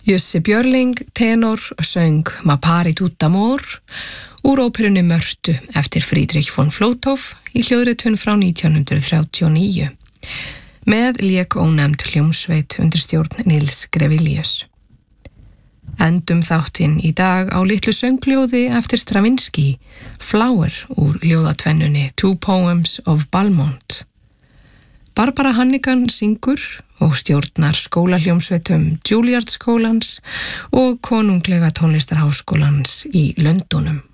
Jussi Björling, tenor, söng Ma pari tutta amor úr óperunni Mörtu eftir Friedrich von Flotow í hljóðritun frá 1939. Með lék ónefnd hljómsveit undir stjórn Nils Grevilius. Endum þáttinn í dag á litlu söngljóði eftir Stravinsky, Flower úr ljóðatvennunni Two Poems of Balmont. Barbara Hannigan syngur og stjórnar skólahljómsveitum Juilliard skólans og konunglega tónlistarháskólans í Lundúnum.